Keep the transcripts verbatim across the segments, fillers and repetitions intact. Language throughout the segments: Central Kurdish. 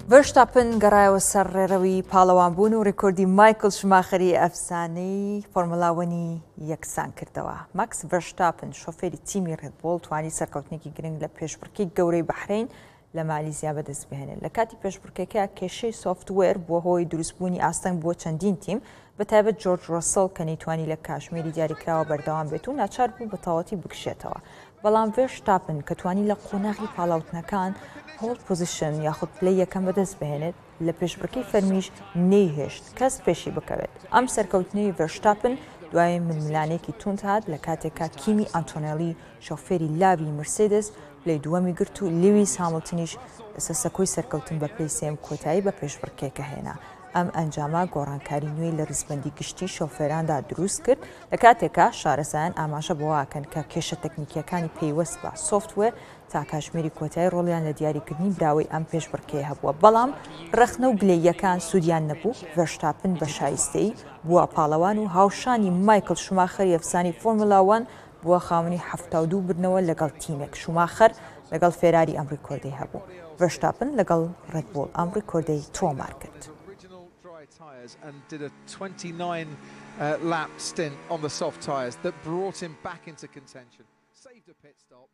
ڤەرشتاپن گەڕایەوە سەر ڕێڕەوی پاڵەوانبوون و ڕێکۆردی مایکل شوماخەری ئەفسانەی فۆرمولاوەنی یەکسان کردەوە. ماکس ڤەرشتاپن شۆفێری تیمی ڕێدبۆڵ توانی سەرکەوتنێکی گرنگ لە پێشبڕکێی گەورەی بەحرین لە مالیزیا بەدەست بهێنێت. لە کاتی پێشبڕکێکەیە کێشەی سۆفتوێر بووە هۆی دروستبوونی ئاستەنگ بۆ چەندین تیم، بەتایبەت جۆرج ڕۆسڵ کە نەیتوانی لە کاشمیری دیاریکراوە بەردەوام بێت و ناچار بوو بە تەواوەتی بکشێتەوە. بەڵام ڤێرشتاپن کە توانی لە قۆناغی پاڵاوتنەکان هۆڵ پۆزیشن یاخود پلەی یەکەم بەدەست بهێنێت، لە پێشبڕکەی فەرمیش نەیهێشت کەس پێشی بکەوێت. ئەم سەرکەوتنەی ڤێرشتاپن دوای ململانێکی توند هات لە کاتێکا کیمی ئانتۆنێلی شۆفێری لاوی مرسێدس پلەی دووەمی گرت و لیویس هامڵتنیش سەسەکۆی سەرکەوتن بە پلەی سێم کۆتایی بە پێشبڕکێکە هێنا. ئەم ئەنجامە گۆڕانکاری نوێی لە ڕیزبەندی گشتی شۆفێراندا دروست کرد لە کاتێکا شارەزایان ئاماژە بۆواکەن کە کێشە تەکنیکیەکانی پێیوەست بە سۆفتوێر تا کاشمێری کۆتایی ڕۆڵیان لە دیاریکردنی براوەی ئەم پێشبڕکێ هەبووە. بەڵام ڕخنە و گلەییەکان سوودیان نەبوو. ڤەرشتاپن بە شایستەی بووە پاڵەوان و هاوشانی مایکل شوماخەری ئەفسانی فۆرمولا وان بووە خاوەنی هەفتاد و دوو بردنەوە لەگەڵ تیمێک. شوماخەر لەگەڵ فێراری ئەم ڕێکۆردەی هەبوو. ڤەرشتاپن لەگەڵ ڕێدبۆڵ ئەم ڕێکۆردەی تۆمار کرد. Tyres and did a twenty-nine uh, lap stint on the soft tyres that brought him back into contention. Saved a pit stop.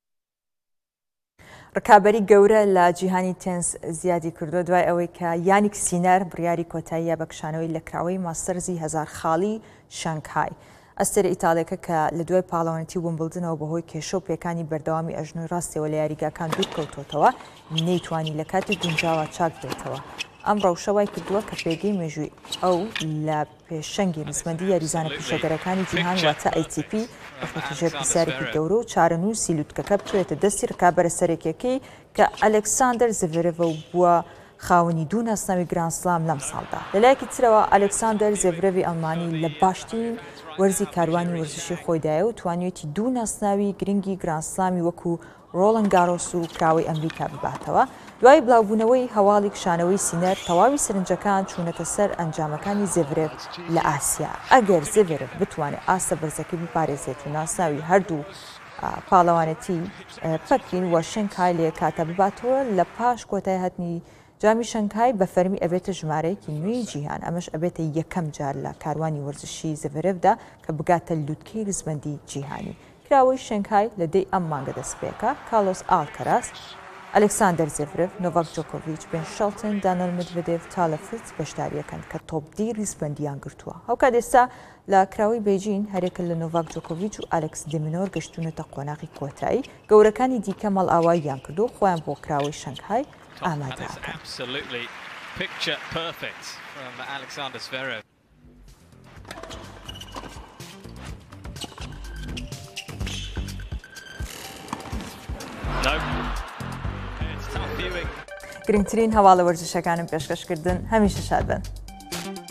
ڕکابەری گەورە لە جیهانی تێنس زیادی کردو دوای ئەوەی کە یانیک سینەر بڕیاری کۆتاییە بە کشانەوەی لە کراوەی ماستەرزی هەزار خاڵی شانگهای. ئەستێرە ئیتالێکە کە لە دوای پاڵەوانەتی ومبلدنەوە بەهۆی کێشە و پێکانی بەردەوامی ئەژنۆی ڕاستیەوە لە یاریگاکان دوور کەوتۆتەوە، نەیتوانی لە کاتی گونجاوە چاک بێتەوە. ئەم ڕەوشەوای کردووە کە پێگەی مێژووی ئەو لە پێشەنگی ڕیزبەندی یاریزانە پیشەگەرەکانی جیهان واتە ئەی تی پی بەخەتیژێر پرسیارێکی گەورە و چارەنووسی لووتکەکە بچێتە دەستی ڕکابەرە سەرەکیەکەی کە ئەلێکساندەر زڤرێڤە بووە خاوەنی دوو ناسناوی گرانسلام لەم ساڵدا. لەلایەکی ترەوە ئەلێکساندەر زڤرێڤی ئەڵمانی لە باشترین وەرزی کاروانی وەرزشی خۆیدایە و توانیوێتی دوو ناسناوی گرنگی گرانسلامی وەکو ڕۆڵەن گارۆس و کراوەی ئەمریکا بباتەوە. دوای بڵاوبوونەوەی هەواڵی کشانەوەی سینەر تەواوی سەرنجەکان چوونەتە سەر ئەنجامەکانی زڤرێڤ لە ئاسیا. ئەگەر زڤرێڤ بتوانێت ئاستە بەرزەکەی بپارێزێت و ناسناوی هەردوو پاڵەوانەتی پەکین وە شەنگهای لێ کاتە بباتەوە لە پاش کۆتای هاتنی جامی شەنگهای بە فەرمی ئەبێتە ژمارەیەکی نوێی جیهان. ئەمەش ئەبێتە یەکەم جار لە کاروانی وەرزشی زڤرێڤدا کە بگاتە لووتکەی ڕیزبەندی جیهانی. کراوەی شەنگهای لە دەی ئەم مانگە دەست پێکە کارلۆس ئالکەراس، ئەلێکساندەر زڤرێڤ، نۆڤاک جۆکۆڤیچ، بێن شەڵتن، دانیل مدڤدێڤ تا لە فرتس بەشداریەکەن کە تۆپدی ڕیزبەندیان گرتووە. هەوکات ئێستا لە کراوەی بێجین هەرێکە لە نۆڤاک جۆکۆڤیچ و ئالێکس دێمینۆر گەشتونەتە قۆناغی کۆتایی. گەورەکانی دیکە مەڵ ئاواییان کردو خۆیان بۆ کراوەی شەنگهای ئامادەکەن. گرنگترین هەواڵە وەرزشەکانم پێشکەشکردن هەمیشە شاد بن.